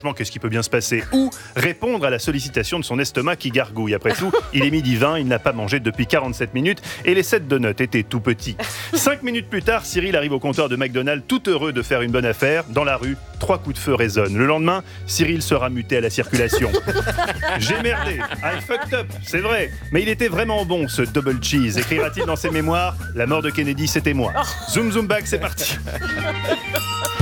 Qu'est-ce qui peut bien se passer? Ou répondre à la sollicitation de son estomac qui gargouille. Après tout, il est 12h20, il n'a pas mangé depuis 47 minutes et les 7 donuts étaient tout petits. 5 minutes plus tard, Cyril arrive au comptoir de McDonald's tout heureux de faire une bonne affaire. Dans la rue, 3 coups de feu résonnent. Le lendemain, Cyril sera muté à la circulation. J'ai merdé, I fucked up, c'est vrai. Mais il était vraiment bon ce double cheese, écrira-t-il dans ses mémoires. La mort de Kennedy, c'était moi. Zoom zoom back, c'est parti.